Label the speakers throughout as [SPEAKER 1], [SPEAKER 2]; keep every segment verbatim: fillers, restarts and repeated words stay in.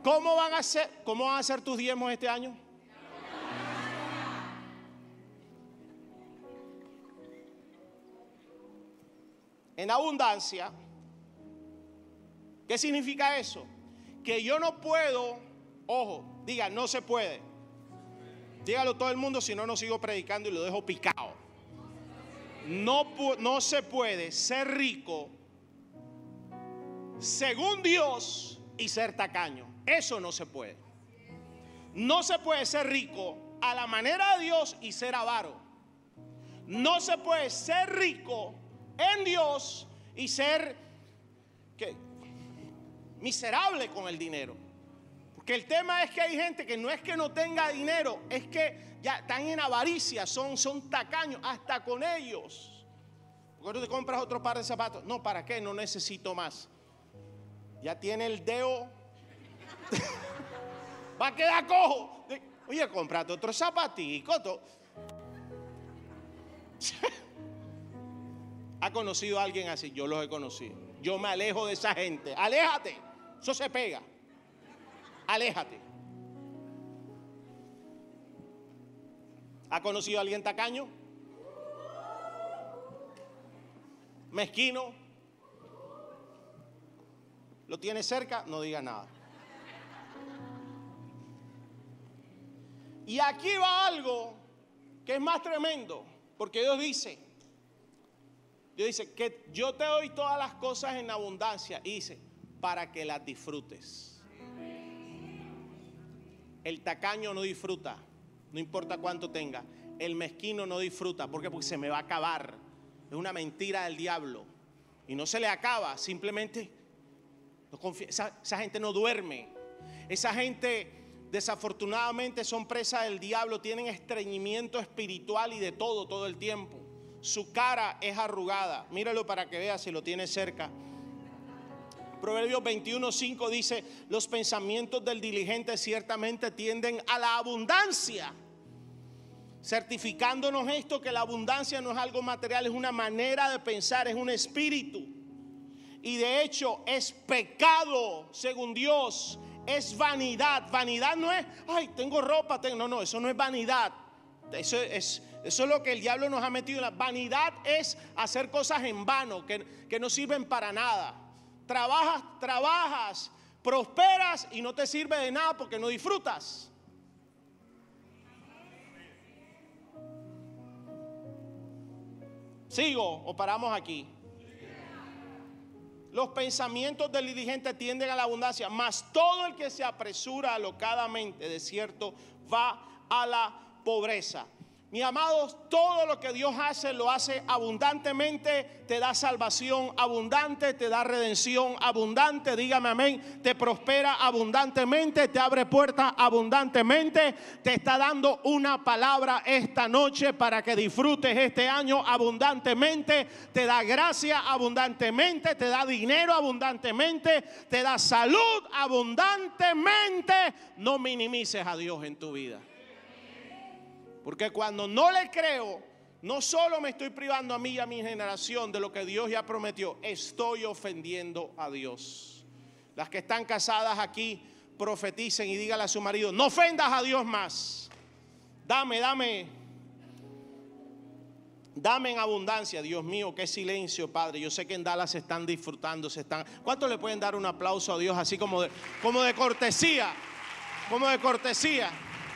[SPEAKER 1] ¿Cómo van a ser, cómo van a ser tus diezmos este año? En abundancia. ¿Qué significa eso? Que yo no puedo, ojo, diga, no se puede. Dígalo todo el mundo, si no, no sigo predicando y lo dejo picado. No, no se puede ser rico según Dios y ser tacaño. Eso no se puede. No se puede ser rico a la manera de Dios y ser avaro. No se puede ser rico en Dios y ser ¿qué? miserable con el dinero. Porque el tema es que hay gente que no es que no tenga dinero, es que ya están en avaricia, son, son tacaños hasta con ellos. ¿Por qué no te compras otro par de zapatos? No, ¿para qué? No necesito más. Ya tiene el dedo. Va a quedar cojo. Oye, cómprate otro zapatico. ¿Ha conocido a alguien así? Yo los he conocido. Yo me alejo de esa gente. Aléjate. Eso se pega. Aléjate. ¿Ha conocido a alguien tacaño? Mezquino. ¿Lo tiene cerca? No diga nada. Y aquí va algo que es más tremendo, porque Dios dice, Dios dice que yo te doy todas las cosas en abundancia, y dice, para que las disfrutes. El tacaño no disfruta, no importa cuánto tenga. El mezquino no disfruta, ¿por qué? Porque se me va a acabar. Es una mentira del diablo. Y no se le acaba, simplemente no confía. Esa, esa gente no duerme. Esa gente desafortunadamente son presa del diablo, tienen estreñimiento espiritual y de todo, todo el tiempo. Su cara es arrugada. Míralo para que veas si lo tiene cerca. Proverbios veintiuno cinco dice: los pensamientos del diligente ciertamente tienden a la abundancia. Certificándonos esto, que la abundancia no es algo material, es una manera de pensar, es un espíritu. Y de hecho es pecado según Dios. Es vanidad. Vanidad no es, ay, tengo ropa, tengo. No, no, eso no es vanidad. Eso es, eso es lo que el diablo nos ha metido en la vanidad. Es hacer cosas en vano, que, que no sirven para nada. Trabajas, trabajas, prosperas y no te sirve de nada porque no disfrutas. ¿Sigo o paramos aquí? Los pensamientos del diligente tienden a la abundancia, mas todo el que se apresura alocadamente, de cierto, va a la pobreza. Mis amados, todo lo que Dios hace, lo hace abundantemente. Te da salvación abundante, te da redención abundante, dígame amén. Te prospera abundantemente, te abre puertas abundantemente. Te está dando una palabra esta noche para que disfrutes este año abundantemente. Te da gracia abundantemente, te da dinero abundantemente, te da salud abundantemente. No minimices a Dios en tu vida. Porque cuando no le creo, no solo me estoy privando a mí y a mi generación de lo que Dios ya prometió, estoy ofendiendo a Dios. Las que están casadas aquí, profeticen y díganle a su marido: no ofendas a Dios más. Dame, dame. Dame en abundancia. Dios mío, qué silencio, Padre. Yo sé que en Dallas se están disfrutando, se están. ¿Cuántos le pueden dar un aplauso a Dios así como de, como de cortesía? Como de cortesía.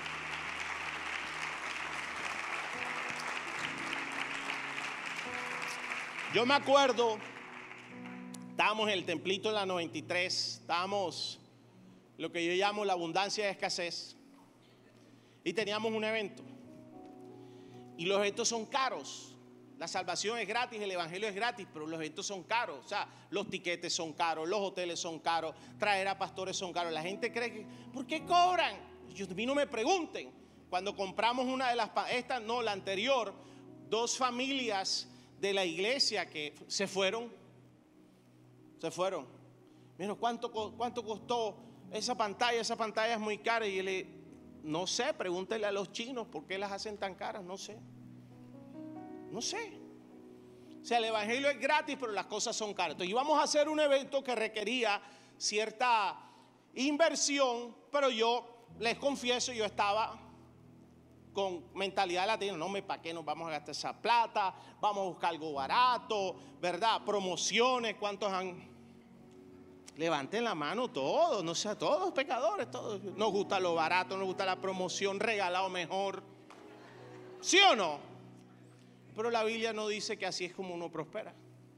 [SPEAKER 1] Yo me acuerdo, estábamos en el templito en la noventa y tres, estábamos lo que yo llamo la abundancia de escasez, y teníamos un evento. Y los eventos son caros. La salvación es gratis, el evangelio es gratis, pero los eventos son caros. O sea, los tiquetes son caros, los hoteles son caros, traer a pastores son caros. La gente cree que, ¿por qué cobran? Yo, a mí no me pregunten. Cuando compramos una de las, esta no, la anterior, dos familias de la iglesia que se fueron, se fueron. Mira, ¿cuánto, cuánto costó esa pantalla? Esa pantalla es muy cara. Y le, no sé, pregúntele a los chinos por qué las hacen tan caras, no sé. No sé. O sea, el evangelio es gratis, pero las cosas son caras. Entonces íbamos a hacer un evento que requería cierta inversión, pero yo les confieso, yo estaba con mentalidad latina. No, me ¿para qué nos vamos a gastar esa plata? Vamos a buscar algo barato, ¿verdad? Promociones, ¿cuántos han? Levanten la mano todos, no sé, todos pecadores, todos. Nos gusta lo barato, nos gusta la promoción, regalado mejor. ¿Sí o no? Pero la Biblia no dice que así es como uno prospera.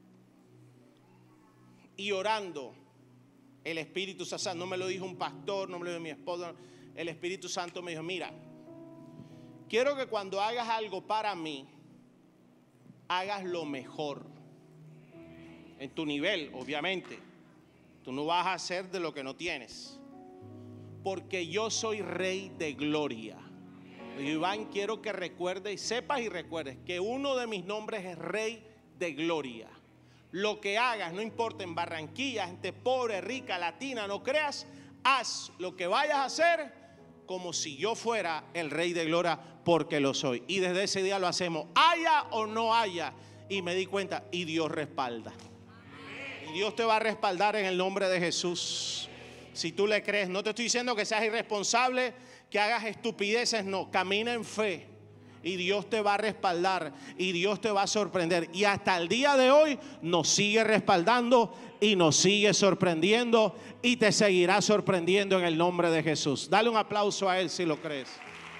[SPEAKER 1] Y orando, el Espíritu Santo, no me lo dijo un pastor, no me lo dijo mi esposa, el Espíritu Santo me dijo, mira, quiero que cuando hagas algo para mí, hagas lo mejor. En tu nivel, obviamente. Tú no vas a hacer de lo que no tienes. Porque yo soy Rey de Gloria. Iván, quiero que recuerdes, sepas y recuerdes que uno de mis nombres es Rey de Gloria. Lo que hagas, no importa en Barranquilla, gente pobre, rica, latina, no creas, haz lo que vayas a hacer como si yo fuera el Rey de Gloria, porque lo soy. Y desde ese día lo hacemos, haya o no haya. Y me di cuenta, y Dios respalda. Y Dios te va a respaldar en el nombre de Jesús. Si tú le crees, no te estoy diciendo que seas irresponsable, que hagas estupideces, no, camina en fe. Y Dios te va a respaldar y Dios te va a sorprender. Y hasta el día de hoy nos sigue respaldando y nos sigue sorprendiendo y te seguirá sorprendiendo en el nombre de Jesús. Dale un aplauso a Él si lo crees.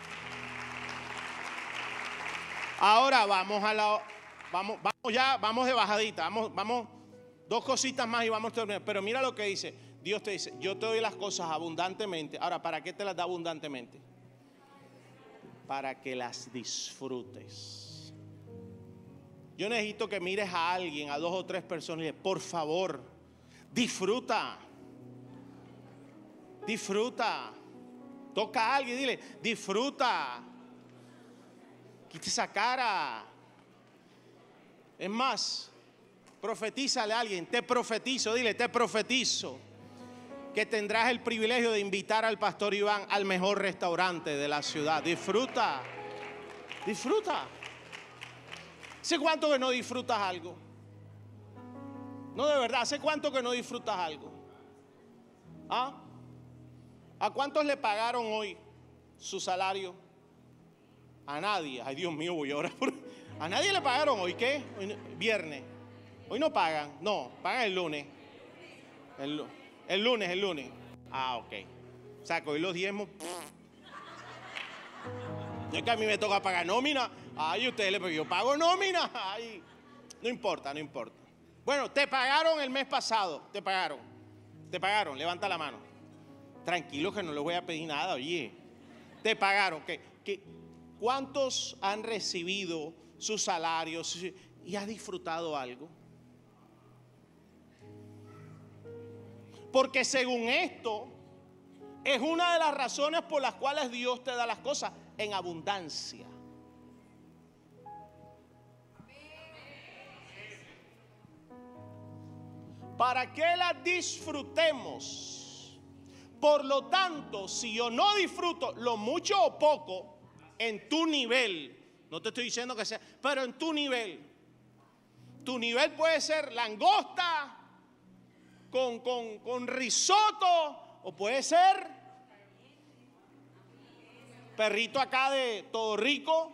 [SPEAKER 1] Ahora vamos a la, vamos, vamos ya, vamos de bajadita, vamos, vamos, dos cositas más y vamos a terminar. Pero mira lo que dice, Dios te dice, yo te doy las cosas abundantemente. Ahora, ¿para qué te las da abundantemente? Para que las disfrutes. Yo necesito que mires a alguien, a dos o tres personas y digas, por favor, disfruta. Disfruta. Toca a alguien y dile, disfruta. Quita esa cara. Es más, profetízale a alguien, te profetizo, dile, te profetizo que tendrás el privilegio de invitar al pastor Iván al mejor restaurante de la ciudad. Disfruta, disfruta. ¿Hace cuánto que no disfrutas algo? No, de verdad, ¿hace cuánto que no disfrutas algo? ¿Ah? ¿A cuántos le pagaron hoy su salario? A nadie. Ay, Dios mío, voy a orar por... ¿A nadie le pagaron hoy qué? Hoy no... Viernes. Hoy no pagan. No, pagan el lunes. El, el lunes, el lunes. Ah, ok. O sea, que hoy los diezmos... Es que a mí me toca pagar nómina. Ay, ustedes le... Pero yo pago nómina. Ay, no importa, no importa. Bueno, te pagaron el mes pasado. Te pagaron. Te pagaron. Levanta la mano. Tranquilo que no les voy a pedir nada, oye. Te pagaron. ¿Qué? ¿Qué? ¿Cuántos han recibido sus salarios y has disfrutado algo? Porque según esto, es una de las razones por las cuales Dios te da las cosas en abundancia. Para que las disfrutemos. Por lo tanto, si yo no disfruto lo mucho o poco, en tu nivel, no te estoy diciendo que sea, pero en tu nivel, tu nivel puede ser langosta con, con, con risotto, o puede ser perrito acá de todo rico,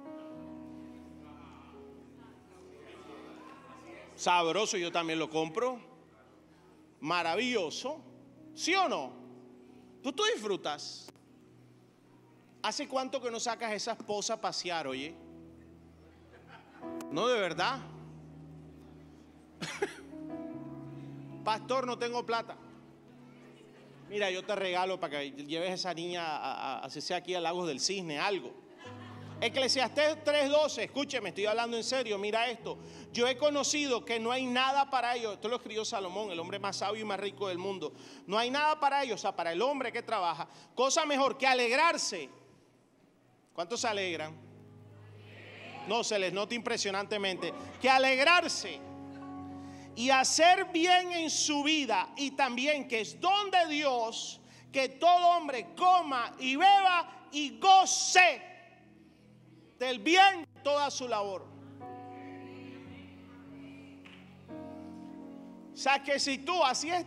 [SPEAKER 1] sabroso, yo también lo compro, maravilloso, ¿sí o no? Tú, tú disfrutas. ¿Hace cuánto que no sacas esa esposa a pasear, oye? No, de verdad. Pastor, no tengo plata. Mira, yo te regalo para que lleves a esa niña a, a, a sea aquí a Lagos del Cisne, algo. Eclesiastés tres doce, escúcheme, estoy hablando en serio, mira esto. Yo he conocido que no hay nada para ellos. Esto lo escribió Salomón, el hombre más sabio y más rico del mundo. No hay nada para ellos, o sea, para el hombre que trabaja. Cosa mejor que alegrarse. ¿Cuántos se alegran? No, se les nota impresionantemente. Que alegrarse y hacer bien en su vida, y también que es don de Dios que todo hombre coma y beba y goce del bien de toda su labor. O sea que si tú, así es,